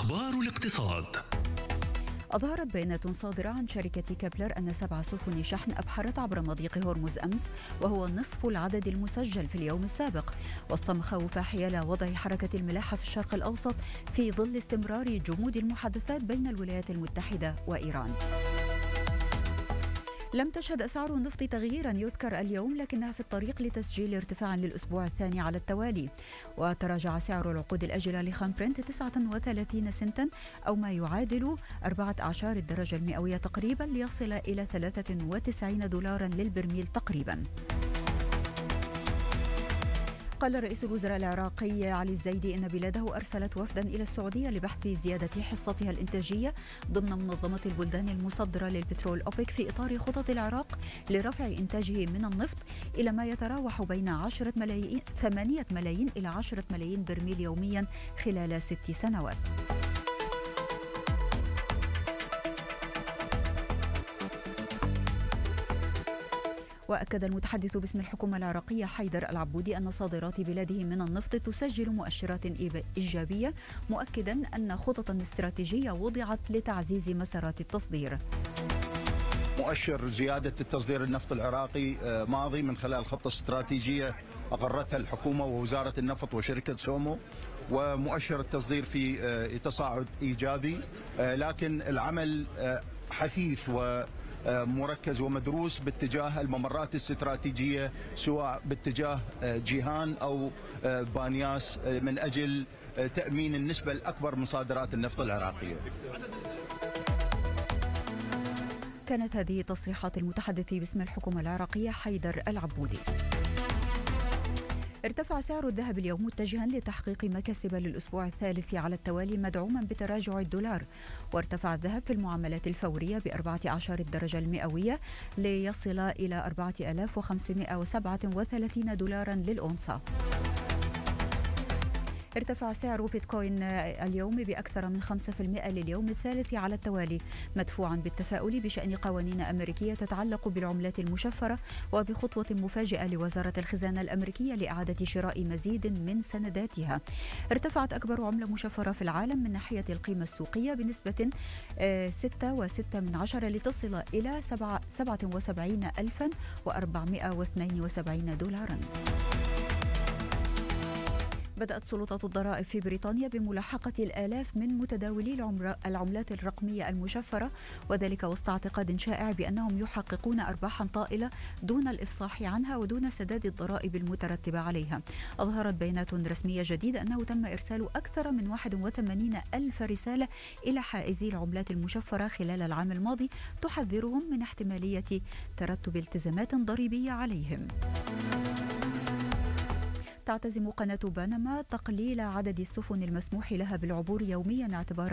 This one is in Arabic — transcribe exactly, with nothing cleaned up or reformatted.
أخبار الاقتصاد. أظهرت بيانات صادرة عن شركة كابلر أن سبع سفن شحن أبحرت عبر مضيق هرمز أمس، وهو نصف العدد المسجل في اليوم السابق، وسط مخاوف حيال وضع حركة الملاحة في الشرق الأوسط في ظل استمرار جمود المحادثات بين الولايات المتحدة وإيران. لم تشهد أسعار النفط تغييرا يذكر اليوم، لكنها في الطريق لتسجيل ارتفاع للأسبوع الثاني على التوالي، وتراجع سعر العقود الأجلة لخام برنت تسعة وثلاثين سنتا أو ما يعادل أربعة عشر الدرجة المئوية تقريبا، ليصل إلى ثلاثة وتسعين دولارا للبرميل تقريبا. قال رئيس الوزراء العراقي علي الزيدي إن بلاده أرسلت وفدا إلى السعودية لبحث زيادة حصتها الإنتاجية ضمن منظمة البلدان المصدرة للبترول أوبك في إطار خطط العراق لرفع إنتاجه من النفط إلى ما يتراوح بين عشرة ملايين ثمانية ملايين إلى عشرة ملايين برميل يوميا خلال ست سنوات. وأكد المتحدث باسم الحكومة العراقية حيدر العبودي أن صادرات بلاده من النفط تسجل مؤشرات إيجابية، مؤكدا أن خططا استراتيجية وضعت لتعزيز مسارات التصدير. مؤشر زيادة التصدير النفط العراقي ماضي من خلال خطة استراتيجية أقرتها الحكومة ووزارة النفط وشركة سومو، ومؤشر التصدير في تصاعد إيجابي، لكن العمل حثيث ومركز ومدروس باتجاه الممرات الاستراتيجية، سواء باتجاه جيهان أو بانياس، من أجل تأمين النسبة الأكبر من صادرات النفط العراقية. كانت هذه تصريحات المتحدث باسم الحكومة العراقية حيدر العبودي. ارتفع سعر الذهب اليوم متجها لتحقيق مكاسب للأسبوع الثالث على التوالي مدعوما بتراجع الدولار، وارتفع الذهب في المعاملات الفورية بأربعة عشر الدرجة المئوية ليصل إلى أربعة آلاف وخمسمائة وسبعة وثلاثين دولارا للأونصة. ارتفع سعر بيتكوين اليوم بأكثر من خمسة بالمئة لليوم الثالث على التوالي، مدفوعا بالتفاؤل بشأن قوانين أمريكية تتعلق بالعملات المشفرة، وبخطوة مفاجئة لوزارة الخزانة الأمريكية لإعادة شراء مزيد من سنداتها. ارتفعت أكبر عملة مشفرة في العالم من ناحية القيمة السوقية بنسبة ستة وستة من عشرة لتصل إلى سبعة وسبعين ألفا وأربعمائة واثنين وسبعين دولارا. بدأت سلطات الضرائب في بريطانيا بملاحقة الآلاف من متداولي العملات الرقمية المشفرة، وذلك وسط اعتقاد شائع بأنهم يحققون أرباحا طائلة دون الإفصاح عنها ودون سداد الضرائب المترتبة عليها. أظهرت بيانات رسمية جديدة أنه تم إرسال أكثر من واحد وثمانين ألف رسالة إلى حائزي العملات المشفرة خلال العام الماضي، تحذرهم من احتمالية ترتب التزامات ضريبية عليهم. تعتزم قناة بنما تقليل عدد السفن المسموح لها بالعبور يوميا اعتبارا